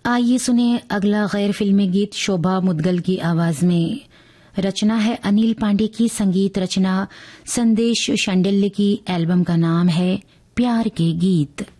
आइए सुने अगला गैर फिल्मी गीत शोभा मुदगल की आवाज में। रचना है अनिल पांडे की, संगीत रचना संदेश शांडिल्य की। एल्बम का नाम है प्यार के गीत।